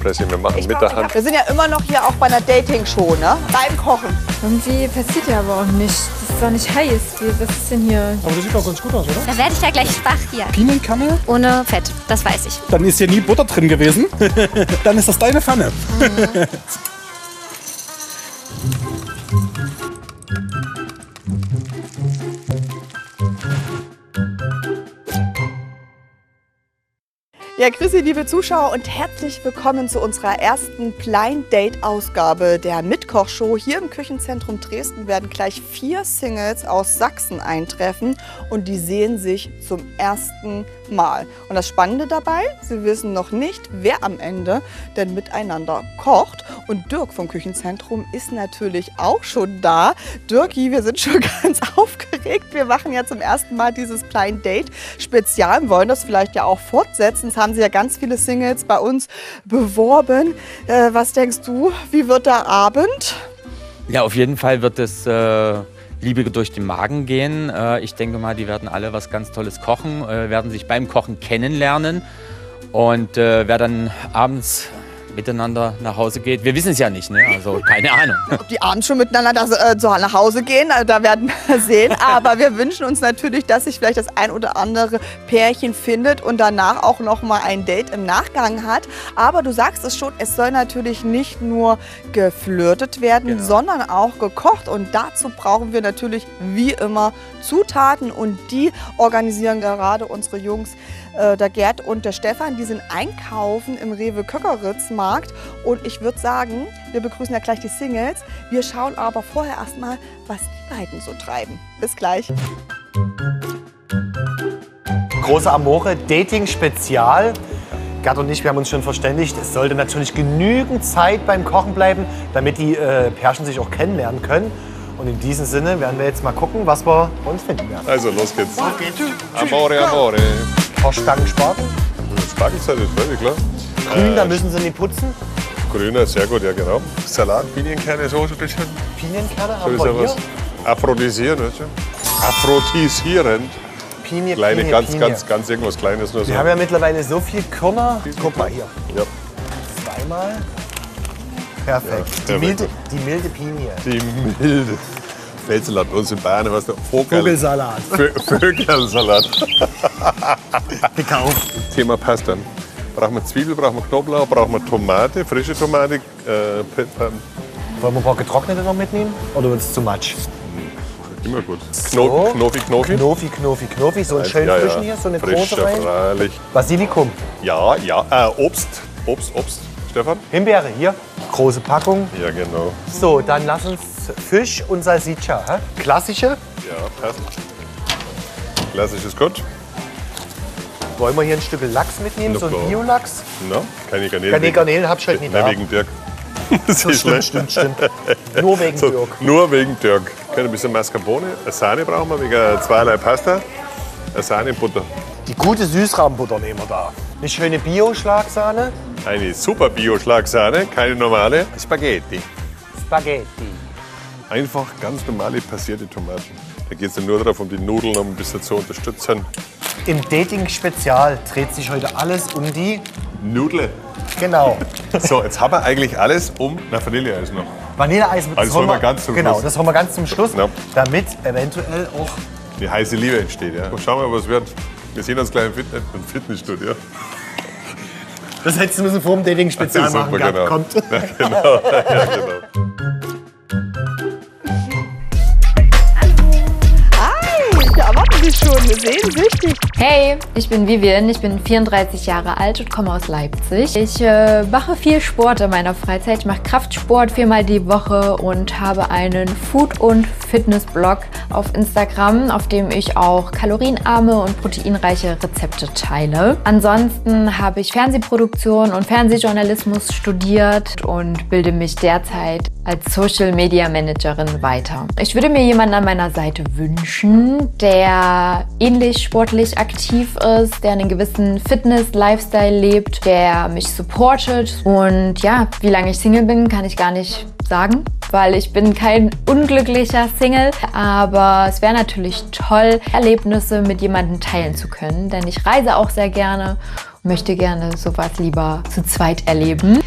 Fressi, wir machen mit der Hand. Wir sind ja immer noch hier auch bei einer Dating-Show, ne? Beim Kochen. Irgendwie passiert ja aber auch nichts. Das ist doch nicht heiß. Was ist denn hier? Aber das sieht doch ganz gut aus, oder? Da werde ich ja gleich schwach hier. Pinienkerne? Ohne Fett, das weiß ich. Dann ist hier nie Butter drin gewesen. Dann ist das deine Pfanne. Ja, grüße liebe Zuschauer und herzlich willkommen zu unserer ersten Blind Date Ausgabe der Mitkochshow. Hier im Küchenzentrum Dresden werden gleich 4 Singles aus Sachsen eintreffen und die sehen sich zum ersten Mal. Und das Spannende dabei, sie wissen noch nicht, wer am Ende denn miteinander kocht. Und Dirk vom Küchenzentrum ist natürlich auch schon da. Dirki, wir sind schon ganz aufgeregt. Wir machen ja zum ersten Mal dieses Blind Date Spezial und wollen das vielleicht ja auch fortsetzen. Es haben sich ja ganz viele Singles bei uns beworben. Was denkst du, wie wird der Abend? Ja, auf jeden Fall wird es Liebe durch den Magen gehen. Ich denke mal, die werden alle was ganz Tolles kochen, werden sich beim Kochen kennenlernen. Und wer dann abends miteinander nach Hause geht, wir wissen es ja nicht, ne? Also keine Ahnung. Ob die abends schon miteinander nach Hause gehen, da werden wir sehen. Aber wir wünschen uns natürlich, dass sich vielleicht das ein oder andere Pärchen findet und danach auch noch mal ein Date im Nachgang hat. Aber du sagst es schon, es soll natürlich nicht nur geflirtet werden, sondern auch gekocht. Und dazu brauchen wir natürlich wie immer Zutaten und die organisieren gerade unsere Jungs, der Gerd und der Stefan, die sind einkaufen im Rewe Köckeritz-Markt. Und ich würde sagen, wir begrüßen ja gleich die Singles. Wir schauen aber vorher erstmal, was die beiden so treiben. Bis gleich. Große Amore, Dating-Spezial. Gerd und ich, wir haben uns schon verständigt, es sollte natürlich genügend Zeit beim Kochen bleiben, damit die Pärchen sich auch kennenlernen können. Und in diesem Sinne werden wir jetzt mal gucken, was wir uns finden werden. Also los geht's. Amore, amore. Ein paar Stangen Spaten. Spargelzeit ist völlig klar. Grün, da müssen sie nicht putzen. Grüner, sehr gut, ja genau. Salat, Pinienkerne, so ein bisschen. Pinienkerne So haben ist wir ja hier. was. Aphrodisierend, weißt du? Aphrodisierend. Pinie, Kleine, Pinie, ganz, Pinie. ganz irgendwas Kleines nur so. Wir haben ja mittlerweile so viel Körner. Guck mal hier. Ja. Zweimal. Perfekt. Ja, Die milde Pinie. Die milde. Feldsalat bei uns in Bayern, was der Vogelsalat. Vögelsalat. Gekauft. Thema Pasta. Brauchen wir Zwiebel, brauchen wir Knoblauch, brauchen wir Tomate, frische Tomate. Wollen wir ein paar getrocknete noch mitnehmen? Oder wird es zu much? Immer gut. So. Knofi. Knofi. So einen schönen frischen hier, so eine Frischer, große rein. freilich. Basilikum. Ja. Obst. Stefan? Himbeere hier. Große Packung. Ja, genau. So, dann lass uns Fisch und Salsiccia. Hä? Klassische. Ja, passt. Klassisch ist gut. Wollen wir hier ein Stück Lachs mitnehmen? Na So ein klar. Bio-Lachs? No? Keine Garnelen. Keine Garnelen hab ich heute nicht da. Wegen Dirk. Das ist schlecht. Stimmt. Nur wegen So, Dirk. nur wegen Dirk. Ein bisschen Mascarpone, eine Sahne brauchen wir, wegen zweierlei Pasta. Eine Sahne, Butter. Die gute Süßrahmbutter nehmen wir da. Eine schöne Bio-Schlagsahne. Eine super Bio-Schlagsahne, keine normale. Spaghetti. Einfach ganz normale passierte Tomaten. Da geht es ja nur darum, die Nudeln noch ein bisschen zu unterstützen. Im Dating-Spezial dreht sich heute alles um die... Nudel. Genau. So, jetzt haben wir eigentlich alles um... Na, Vanilleeis noch. Vanilleeis. Das holen wir ganz zum Genau, Schluss. das holen wir ganz zum Schluss. Ja. Damit eventuell auch... Die heiße Liebe entsteht, ja. Schauen wir mal, was wird. Wir sehen uns gleich im Fitnessstudio. Das hättest du müssen vor dem Dating-Spezial Das ist machen. super, Gerd, genau. kommt. Ja, genau. Ja, genau. Hi, ja, warten Sie schon, sehnsüchtig. Hey, ich bin Vivian, ich bin 34 Jahre alt und komme aus Leipzig. Ich mache viel Sport in meiner Freizeit. Ich mache Kraftsport 4-mal die Woche und habe einen Food- und Fitness-Blog auf Instagram, auf dem ich auch kalorienarme und proteinreiche Rezepte teile. Ansonsten habe ich Fernsehproduktion und Fernsehjournalismus studiert und bilde mich derzeit als Social Media Managerin weiter. Ich würde mir jemanden an meiner Seite wünschen, der ähnlich sportlich aktiv ist, der einen gewissen Fitness-Lifestyle lebt, der mich supportet. Und ja, wie lange ich Single bin, kann ich gar nicht sagen, weil ich bin kein unglücklicher Single. Aber es wäre natürlich toll, Erlebnisse mit jemandem teilen zu können, denn ich reise auch sehr gerne und möchte gerne sowas lieber zu zweit erleben.